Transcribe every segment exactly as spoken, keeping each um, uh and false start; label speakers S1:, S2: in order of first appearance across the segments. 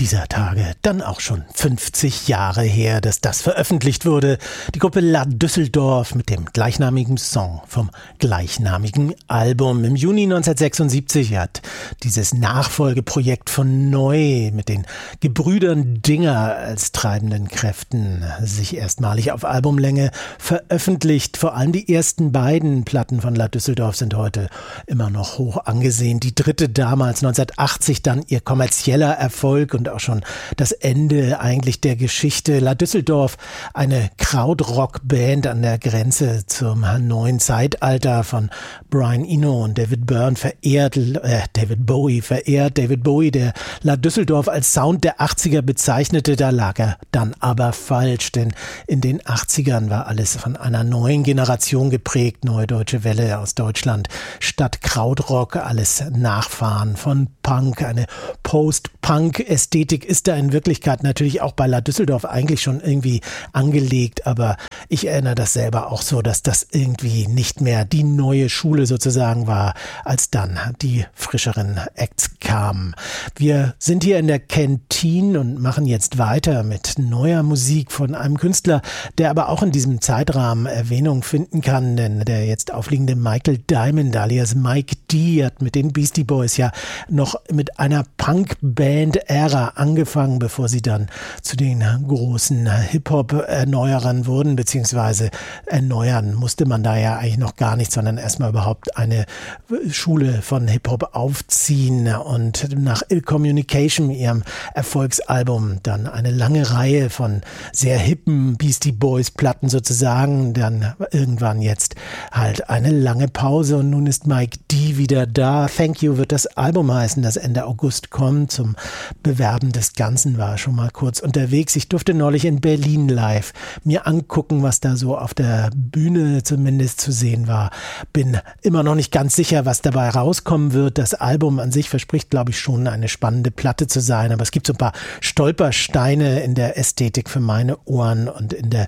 S1: dieser Tage dann auch schon fünfzig Jahre her, dass das veröffentlicht wurde. Die Gruppe La Düsseldorf mit dem gleichnamigen Song vom gleichnamigen Album. Im Juni neunzehnhundertsechsundsiebzig hat dieses Nachfolgeprojekt von Neu mit den Gebrüdern Dinger als treibenden Kräften sich erstmalig auf Albumlänge veröffentlicht. Vor allem die ersten beiden Platten von La Düsseldorf sind heute immer noch hoch angesehen. Die dritte damals neunzehnhundertachtzig dann ihr kommerzieller Erfolg und auch schon das Ende eigentlich der Geschichte. La Düsseldorf, eine Krautrock-Band an der Grenze zum neuen Zeitalter, von Brian Eno und David Byrne verehrt, äh, David Bowie verehrt. David Bowie, der La Düsseldorf als Sound der achtziger bezeichnete, da lag er dann aber falsch, denn in den achtzigern war alles von einer neuen Generation geprägt. Neue Deutsche Welle aus Deutschland statt Krautrock, alles Nachfahren von Punk, eine Post-Punk-Ästhetik ist da in Wirklichkeit natürlich auch bei La Düsseldorf eigentlich schon irgendwie angelegt, aber ich erinnere das selber auch so, dass das irgendwie nicht mehr die neue Schule sozusagen war, als dann die frischeren Acts kamen. Wir sind hier in der Kantine und machen jetzt weiter mit neuer Musik von einem Künstler, der aber auch in diesem Zeitrahmen Erwähnung finden kann, denn der jetzt aufliegende Michael Diamond alias Mike D hat mit den Beastie Boys ja noch mit einer Punk-Band-Ära angefangen, bevor sie dann zu den großen Hip-Hop-Erneuerern wurden, beziehungsweise erneuern musste man da ja eigentlich noch gar nicht, sondern erstmal überhaupt eine Schule von Hip-Hop aufziehen und nach Ill Communication, ihrem Erfolgsalbum, dann eine lange Reihe von sehr hippen Beastie Boys-Platten sozusagen, dann irgendwann jetzt halt eine lange Pause und nun ist Mike D wieder da. Thank You wird das Album heißen, das Ende August kommt. Zum Bewerben des Ganzen war schon mal kurz unterwegs. Ich durfte neulich in Berlin live mir angucken, was da so auf der Bühne zumindest zu sehen war. Bin immer noch nicht ganz sicher, was dabei rauskommen wird. Das Album an sich verspricht, glaube ich, schon eine spannende Platte zu sein, aber es gibt so ein paar Stolpersteine in der Ästhetik für meine Ohren und in der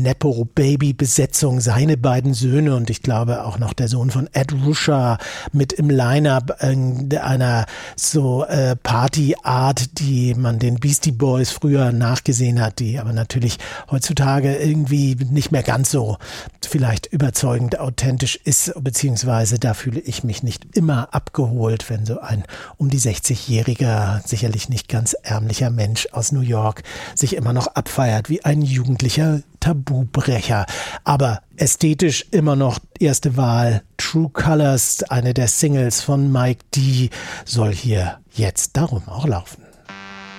S1: Nepo-Baby-Besetzung. Seine beiden Söhne und ich glaube auch noch der Sohn von Ed Ruscha mit im Line-Up äh, einer so äh, Party-Art, die man den Beastie Boys früher nachgesehen hat, die aber natürlich heutzutage irgendwie nicht mehr ganz so vielleicht überzeugend authentisch ist, beziehungsweise da fühle ich mich nicht immer abgeholt, wenn so ein um die sechzigjähriger, sicherlich nicht ganz ärmlicher Mensch aus New York sich immer noch abfeiert wie ein jugendlicher Tabubrecher. Aber ästhetisch immer noch erste Wahl. True Colors, eine der Singles von Mike D, soll hier jetzt darum auch laufen.